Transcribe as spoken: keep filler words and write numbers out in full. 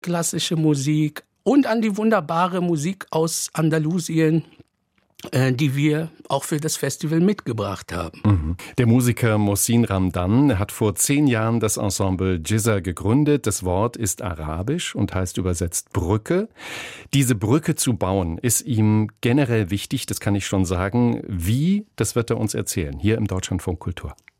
klassische Musik und an die wunderbare Musik aus Andalusien, die wir auch für das Festival mitgebracht haben. Mhm. Der Musiker Mohsin Ramdan hat vor zehn Jahren das Ensemble Jizza gegründet. Das Wort ist arabisch und heißt übersetzt Brücke. Diese Brücke zu bauen ist ihm generell wichtig, das kann ich schon sagen. Wie, das wird er uns erzählen, hier im Deutschlandfunk Kultur.